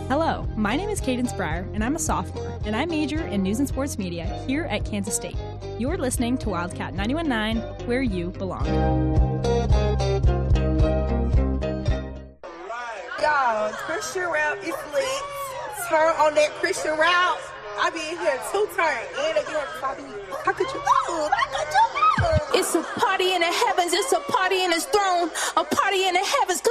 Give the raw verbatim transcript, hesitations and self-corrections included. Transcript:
Hello, my name is Cadence Breyer, and I'm a sophomore, and I major in news and sports media here at Kansas State. You're listening to Wildcat ninety-one point nine, where you belong. Y'all, Christian rap is lit. Turn on that Christian rap. I be in here two turns and again. How could you move? How could you move? It's a party in the heavens. It's a party in his throne. A party in the heavens.